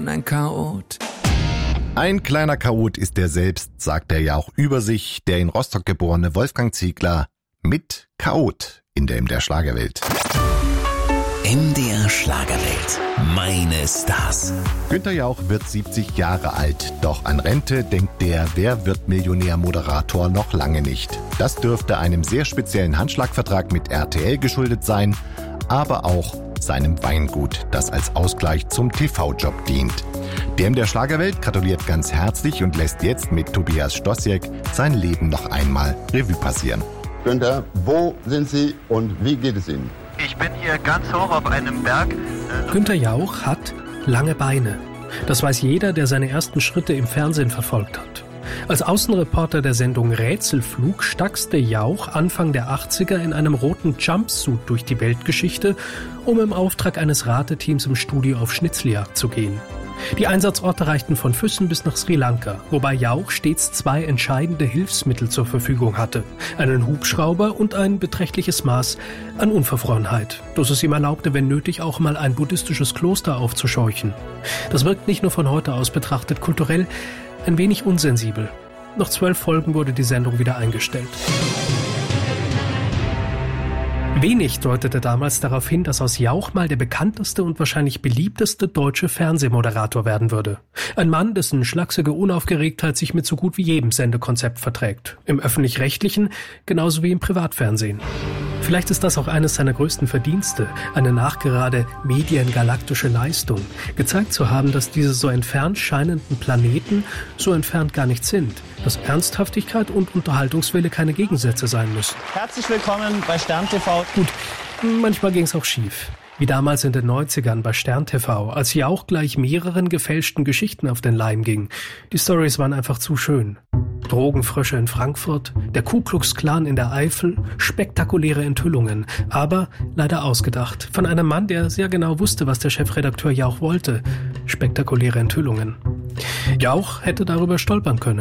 bin ein Chaot. Ein kleiner Chaot ist er selbst, sagt er ja auch über sich, der in Rostock geborene Wolfgang Ziegler mit Chaot in der Schlagerwelt. MDR Schlagerwelt. Meine Stars. Günther Jauch wird 70 Jahre alt. Doch an Rente denkt der Wer wird Millionär-Moderator noch lange nicht. Das dürfte einem sehr speziellen Handschlagvertrag mit RTL geschuldet sein, aber auch seinem Weingut, das als Ausgleich zum TV-Job dient. Der Schlagerwelt gratuliert ganz herzlich und lässt jetzt mit Tobias Stosiek sein Leben noch einmal Revue passieren. Günther, wo sind Sie und wie geht es Ihnen? Ich bin hier ganz hoch auf einem Berg. Günther Jauch hat lange Beine. Das weiß jeder, der seine ersten Schritte im Fernsehen verfolgt hat. Als Außenreporter der Sendung Rätselflug stachste Jauch Anfang der 80er in einem roten Jumpsuit durch die Weltgeschichte, um im Auftrag eines Rateteams im Studio auf Schnitzeljagd zu gehen. Die Einsatzorte reichten von Füssen bis nach Sri Lanka, wobei Jauch stets 2 entscheidende Hilfsmittel zur Verfügung hatte. Einen Hubschrauber und ein beträchtliches Maß an Unverfrorenheit, das es ihm erlaubte, wenn nötig, auch mal ein buddhistisches Kloster aufzuscheuchen. Das wirkt nicht nur von heute aus betrachtet kulturell ein wenig unsensibel. Nach 12 Folgen wurde die Sendung wieder eingestellt. Wenig deutete damals darauf hin, dass aus Jauch mal der bekannteste und wahrscheinlich beliebteste deutsche Fernsehmoderator werden würde. Ein Mann, dessen schlachsige Unaufgeregtheit sich mit so gut wie jedem Sendekonzept verträgt. Im Öffentlich-Rechtlichen genauso wie im Privatfernsehen. Vielleicht ist das auch eines seiner größten Verdienste, eine nachgerade mediengalaktische Leistung. Gezeigt zu haben, dass diese so entfernt scheinenden Planeten so entfernt gar nicht sind. Dass Ernsthaftigkeit und Unterhaltungswille keine Gegensätze sein müssen. Herzlich willkommen bei Stern TV. Gut, manchmal ging es auch schief. Wie damals in den 90ern bei Stern TV, als Jauch gleich mehreren gefälschten Geschichten auf den Leim ging. Die Storys waren einfach zu schön. Drogenfrösche in Frankfurt, der Ku Klux Klan in der Eifel, spektakuläre Enthüllungen, aber leider ausgedacht. Von einem Mann, der sehr genau wusste, was der Chefredakteur Jauch wollte. Spektakuläre Enthüllungen. Jauch hätte darüber stolpern können.